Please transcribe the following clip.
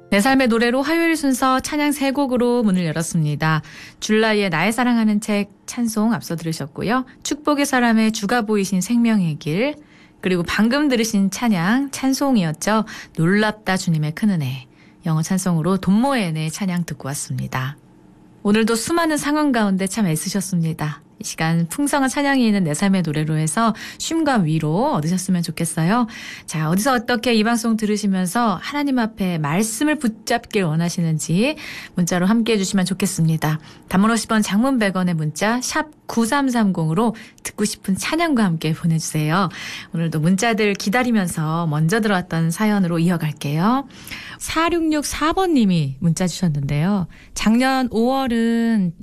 내 삶의 노래로 화요일 순서 찬양 3곡으로 문을 열었습니다. 줄라이의 나의 사랑하는 책 찬송 앞서 들으셨고요. 축복의 사람의 주가 보이신 생명의 길, 그리고 방금 들으신 찬양 찬송이었죠. 놀랍다 주님의 큰 은혜. 영어 찬송으로 돈모엔의 찬양 듣고 왔습니다. 오늘도 수많은 상황 가운데 참 애쓰셨습니다. 이 시간 풍성한 찬양이 있는 내 삶의 노래로 해서 쉼과 위로 얻으셨으면 좋겠어요. 자, 어디서 어떻게 이 방송 들으시면서 하나님 앞에 말씀을 붙잡길 원하시는지 문자로 함께해 주시면 좋겠습니다. 단문 50원, 장문 100원의 문자 샵 9330으로 듣고 싶은 찬양과 함께 보내주세요. 오늘도 문자들 기다리면서 먼저 들어왔던 사연으로 이어갈게요. 4664번님이 문자 주셨는데요. 작년 5월은